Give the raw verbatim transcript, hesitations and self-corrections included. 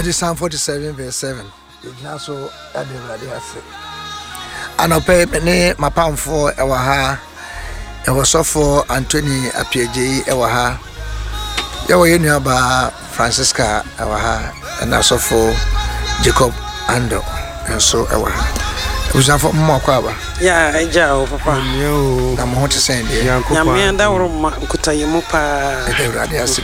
It is Psalm forty-seven verse seven. So at the radio say. And I pay me my pound for our ha. It was so for Anthony Apieji Ewaha. Yawa Yunyaba Francisca Ewaha and also for Jacob Ando and so Ewaha. It was for Mokwaba. Yeah, I jaw, Papa. I'm going to send you. Yamianda or Kutayamupa.